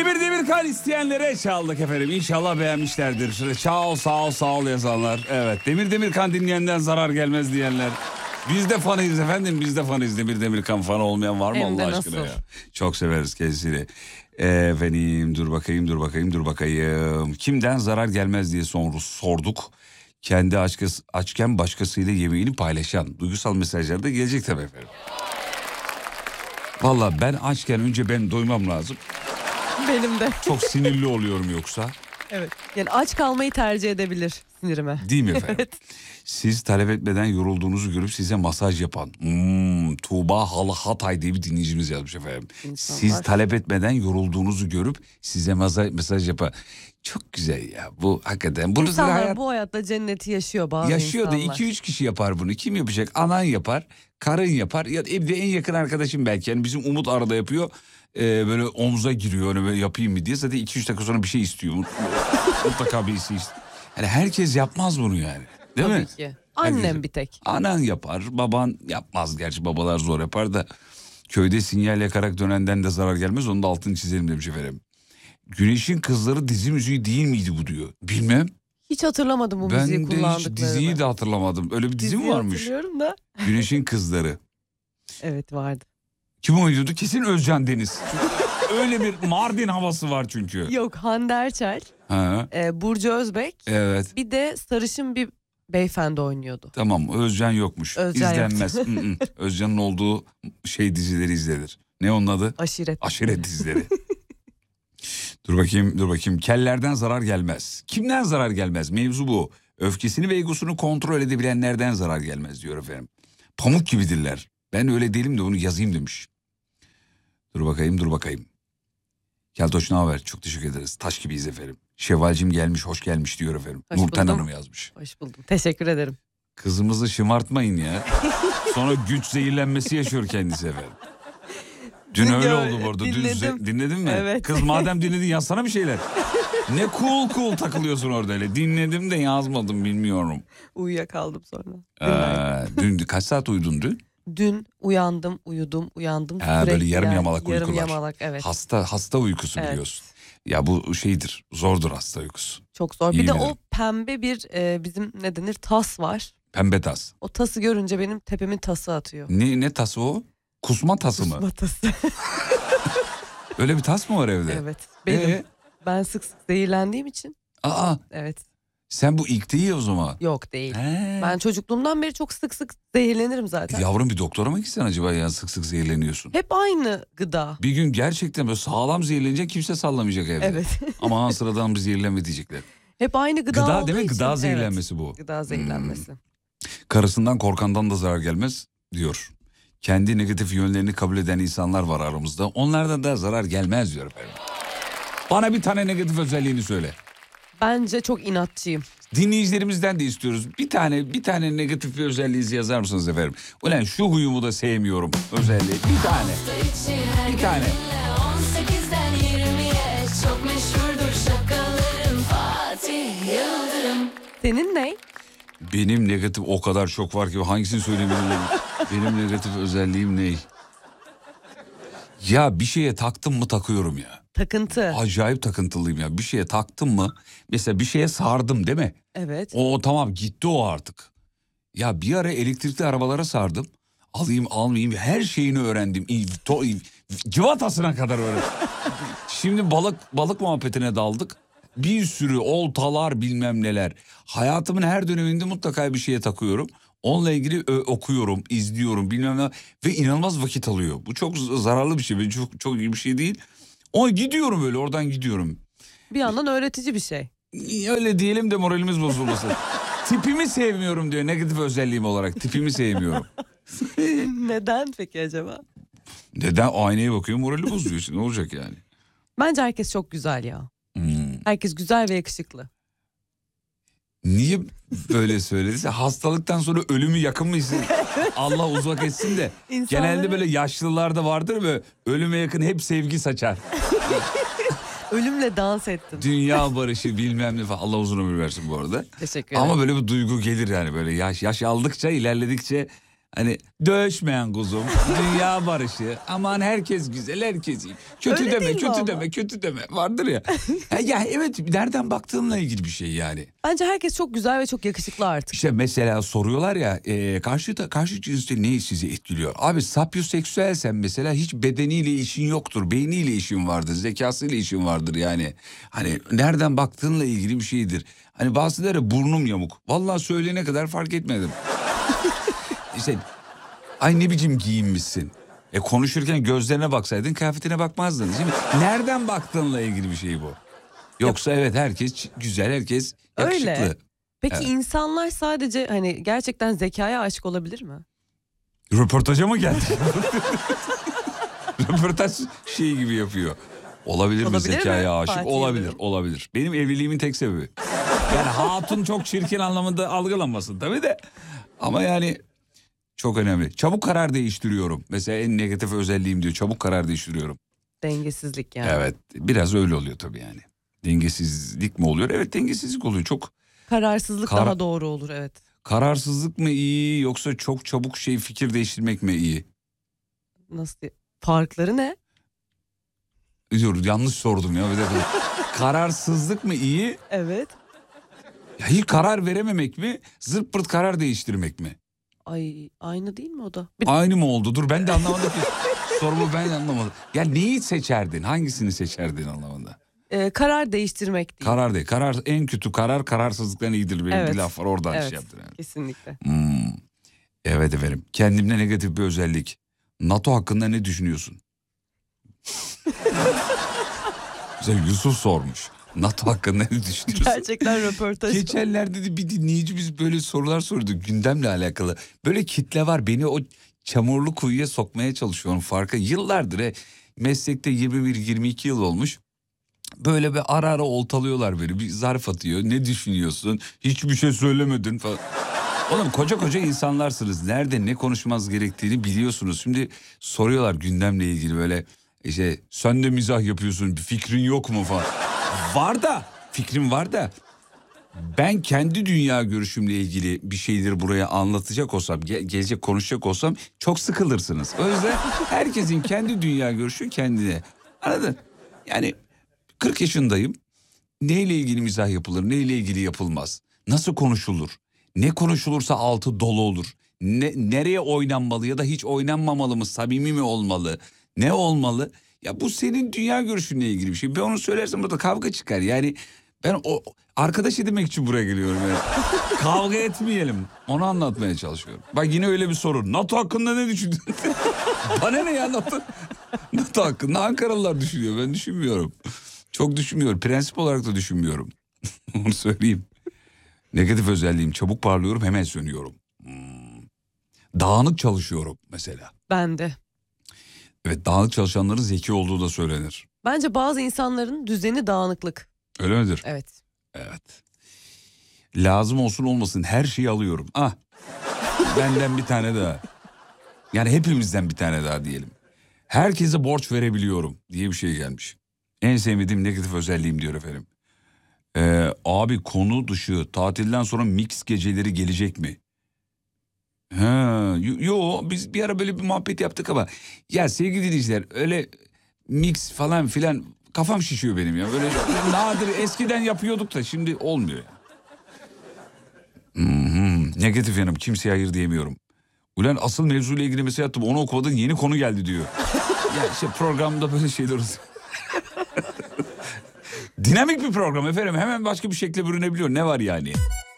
Demir Demirkan isteyenlere çaldık efendim. İnşallah beğenmişlerdir. Sağ ol yazanlar. Evet, Demir Demirkan dinleyenden zarar gelmez diyenler. Biz de fanıyız efendim, biz de fanıyız. Demir Demirkan fanı olmayan var mı Hem Allah aşkına ya? Çok severiz kendisini. Efendim dur bakayım. Kimden zarar gelmez diye sorduk. Kendi açken başkasıyla yemeğini paylaşan duygusal mesajlar da gelecek tabii efendim. Valla ben açken önce ben doymam lazım. Benim de. Çok sinirli oluyorum yoksa. Evet. Yani aç kalmayı tercih edebilir sinirime. Değil mi efendim? Evet. Siz talep etmeden yorulduğunuzu görüp size masaj yapan Tuğba Hatay diye bir dinleyicimiz yazmış efendim. İnsanlar. Siz talep etmeden yorulduğunuzu görüp size mesaj yapan. Çok güzel ya bu hakikaten. Bunu İnsanlar bu hayatta cenneti yaşıyor bazı yaşıyor insanlar. da 2-3 kişi yapar bunu. Kim yapacak? Anan yapar, karın yapar. Ya evde en yakın arkadaşım belki. Yani bizim Umut arada yapıyor. Böyle omuza giriyor öyle yapayım mı diye. Zaten 2-3 dakika sonra bir şey istiyor. Mutlaka bir şey istiyor. Yani herkes yapmaz bunu yani. Değil Tabii mi? ki. Annem Herkes. bir tek. Anan yapar, baban yapmaz. Gerçi babalar zor yapar da. Köyde sinyal yakarak dönenden de zarar gelmez. Onun da altını çizelim demiş efendim. Güneşin Kızları dizi müziği değil miydi bu diyor. Bilmem. Hiç hatırlamadım bu müziği Ben de kullandıklarını. hiç diziyi de hatırlamadım. Öyle bir dizi mi varmış? Hatırlıyorum da. Güneşin Kızları. Evet vardı. Kim oynuyordu? Kesin Özcan Deniz. Öyle bir Mardin havası var çünkü. Yok, Hande Erçel, Ha, Burcu Özbek, evet. bir de sarışın bir beyefendi oynuyordu. Tamam, Özcan yokmuş. Özcan İzlenmez. Özcan'ın olduğu dizileri izlenir. Ne onun adı? Aşiret. Aşiret dizileri. Dur bakayım. Kellerden zarar gelmez. Kimden zarar gelmez? Mevzu bu. Öfkesini ve egosunu kontrol edebilenlerden zarar gelmez diyor efendim. Pamuk gibidirler. Ben öyle değilim de onu yazayım demiş. Dur bakayım. Keltoş ne haber? Çok teşekkür ederiz. Taş gibiyiz efendim. Şevvalcim gelmiş, hoş gelmiş diyor efendim. Hoş Nurten buldum. Hanım yazmış. Hoş buldum. Teşekkür ederim. Kızımızı şımartmayın ya. Sonra güç zehirlenmesi yaşıyor kendisi efendim. Dün öyle oldu bu arada. Dinledim. Dinledin mi? Evet. Kız madem dinledin yazsana bir şeyler. Ne cool takılıyorsun orada öyle. Dinledim de yazmadım bilmiyorum. Uyuyakaldım sonra. Dün kaç saat uyudun dün? Dün uyandım, uyudum. Sürekli Böyle yarım yamalak uykular. Yarım yamalak, evet. Hasta uykusu Evet. biliyorsun. Ya bu şeydir, zordur hasta uykusu. Çok zor. İyi Bir de bilirim. o pembe bir bizim ne denir, tas var. Pembe tas. O tası görünce benim tepemin tası atıyor. Ne tası o? Kusma tası mı? Kusma tası. Öyle bir tas mı var evde? Evet. Benim. Ben sık sık zehirlendiğim için. Aa, Evet. sen bu ilk değil o zaman. Yok değil. He. Ben çocukluğumdan beri çok sık sık zehirlenirim zaten. Yavrum bir doktora mı gitsen acaba ya sık sık zehirleniyorsun? Hep aynı gıda. Bir gün gerçekten böyle sağlam zehirlenecek kimse sallamayacak evde. Evet. Ama sıradan bir zehirlenme diyecekler. Hep aynı gıda Gıda olduğu demek için. gıda zehirlenmesi bu. Gıda zehirlenmesi. Karısından korkandan da zarar gelmez diyor. Kendi negatif yönlerini kabul eden insanlar var aramızda. Onlardan da zarar gelmez diyor efendim. Bana bir tane negatif özelliğini söyle. Bence çok inatçıyım. Dinleyicilerimizden de istiyoruz. Bir tane negatif bir özelliğinizi yazar mısınız efendim? Ulan şu huyumu da sevmiyorum özelliği. Bir tane. 18'den 20'ye çok meşhurdur şakalarım. Fatih Yıldırım. Senin ne? Benim negatif o kadar çok var ki hangisini söyleyebilirim? Benim negatif özelliğim ne? Ya bir şeye taktım mı takıyorum ya. Takıntı. Acayip takıntılıyım ya. Bir şeye taktım mı mesela bir şeye sardım değil mi? Evet. O tamam gitti o artık. Ya bir ara elektrikli arabalara sardım. Alayım almayayım her şeyini öğrendim. Civatasına kadar öğrendim. Şimdi balık muhabbetine daldık. Bir sürü oltalar bilmem neler. Hayatımın her döneminde mutlaka bir şeye takıyorum. Onunla ilgili okuyorum, izliyorum bilmem ne. Ve inanılmaz vakit alıyor. Bu çok zararlı bir şey. Çok iyi bir şey değil. Gidiyorum öyle oradan gidiyorum. Bir yandan öğretici bir şey. Öyle diyelim de moralimiz bozulmasın. Tipimi sevmiyorum diyor negatif özelliğim olarak. Tipimi sevmiyorum. Neden peki acaba? Neden? Aynaya bakıyor morali bozuyor. Şimdi ne olacak yani? Bence herkes çok güzel ya. Herkes güzel ve yakışıklı. Niye böyle söylediyse hastalıktan sonra ölümü yakın mı hissediyor? Allah uzak etsin de. Genelde böyle yaşlılarda vardır ve ölüme yakın hep sevgi saçar. Ölümle dans ettim. Dünya barışı bilmem ne falan. Allah uzun ömür versin bu arada. Teşekkür ederim. Ama böyle bir duygu gelir yani böyle yaş aldıkça ilerledikçe Hani dövüşmeyen kuzum, dünya barışı, aman herkes güzel, herkes iyi. Kötü Öyle deme, değil mi kötü ama? deme, kötü deme vardır ya. Ya evet, nereden baktığınla ilgili bir şey yani. Bence herkes çok güzel ve çok yakışıklı artık. İşte mesela soruyorlar ya karşı cinste ne sizi etkiliyor? Abi sapyoseksüelsen mesela hiç bedeniyle işin yoktur. Beyniyle işin vardır. Zekasıyla işin vardır yani. Hani nereden baktığınla ilgili bir şeydir. Hani bazıları burnum yamuk. Vallahi söyleyene kadar fark etmedim. İşte ay ne biçim giyinmişsin. Konuşurken gözlerine baksaydın kıyafetine bakmazdın. Şimdi nereden baktığınla ilgili bir şey bu. Yoksa evet herkes güzel, herkes yakışıklı. Öyle. Peki Evet. insanlar sadece hani gerçekten zekaya aşık olabilir mi? Röportaja mı geldi? Röportaj şey gibi yapıyor. Olabilir mi Olabilir zekaya mi aşık? Fatih Olabilir, Yıldırım? olabilir. Benim evliliğimin tek sebebi. Yani hatun çok çirkin anlamında algılanmasın tabii de. Ama yani çok önemli. Çabuk karar değiştiriyorum. Mesela en negatif özelliğim diyor. Çabuk karar değiştiriyorum. Dengesizlik yani. Evet, biraz öyle oluyor tabii yani. Dengesizlik mi oluyor? Evet, dengesizlik oluyor. Çok Kararsızlık daha doğru olur, evet. kararsızlık mı iyi yoksa çok çabuk fikir değiştirmek mi iyi? Nasıl? Farkları ne? Dur, yanlış sordum ya. Bir dakika. Kararsızlık mı iyi? Evet. Ya hiç karar verememek mi? Zırt pırt karar değiştirmek mi? Ay, aynı değil mi o da? Aynı mı oldu? Dur ben de anlamadım ki. Sorumu ben de anlamadım. Ya neyi seçerdin? Hangisini seçerdin anlamında? Karar değiştirmek değil. Karar değil. Karar en kötü karar kararsızlıktan iyidir. Benim Evet. bir laf var oradan Evet, şey yaptın. Yani. kesinlikle. Evet efendim. Kendimde negatif bir özellik. NATO hakkında ne düşünüyorsun? Mesela Yusuf sormuş. NATO hakkında ne düşünüyorsun? Gerçekten röportaj. Geçenlerde de bir dinleyici biz böyle sorular sordu gündemle alakalı. Böyle kitle var, beni o çamurlu kuyuya sokmaya çalışıyorum farka. Yıllardır meslekte 21-22 yıl olmuş. Böyle bir ara ara oltalıyorlar beni, bir zarf atıyor. Ne düşünüyorsun? Hiçbir şey söylemedin falan. Oğlum koca koca insanlarsınız. Nerede ne konuşmanız gerektiğini biliyorsunuz. Şimdi soruyorlar gündemle ilgili böyle. İşte sen de mizah yapıyorsun, bir fikrin yok mu falan. Var da, fikrim var da. Ben kendi dünya görüşümle ilgili bir şeyleri buraya anlatacak olsam, gelecek konuşacak olsam çok sıkılırsınız. O yüzden herkesin kendi dünya görüşü kendine. Anladın? Yani 40 yaşındayım. Neyle ilgili mizah yapılır, neyle ilgili yapılmaz? Nasıl konuşulur? Ne konuşulursa altı dolu olur. Nereye oynanmalı ya da hiç oynanmamalı mı? Samimi mi olmalı? Ne olmalı? Ya bu senin dünya görüşünle ilgili bir şey. Ben onu söylersem burada kavga çıkar. Yani ben o arkadaş edinmek için buraya geliyorum. Yani. Kavga etmeyelim. Onu anlatmaya çalışıyorum. Bak yine öyle bir soru. NATO hakkında ne düşünüyorsun? Bana ne ya NATO? NATO hakkında Ankaralılar düşünüyor. Ben düşünmüyorum. Çok düşünmüyorum. Prensip olarak da düşünmüyorum. Onu söyleyeyim. Negatif özelliğim, çabuk parlıyorum, hemen sönüyorum. Dağınık çalışıyorum mesela. Ben de. Evet, dağınık çalışanların zeki olduğu da söylenir. Bence bazı insanların düzeni dağınıklık. Öyle midir? Evet. Evet. Lazım olsun olmasın her şeyi alıyorum. Ah, benden bir tane daha. Yani hepimizden bir tane daha diyelim. Herkese borç verebiliyorum diye bir şey gelmiş. En sevmediğim negatif özelliğim diyor efendim. Abi konu dışı tatilden sonra mix geceleri gelecek mi? Yo biz bir ara böyle bir muhabbet yaptık ama ya sevgili dinleyiciler öyle mix falan filan kafam şişiyor benim ya. Böyle nadir eskiden yapıyorduk da şimdi olmuyor. Negatif yanım, kimseye hayır diyemiyorum. Ulan asıl mevzuyla ilgili mesaj attım, onu okumadın, yeni konu geldi diyor. Ya işte programda böyle şeyler oluyor. Dinamik bir program efendim, hemen başka bir şekle bürünebiliyor, ne var yani?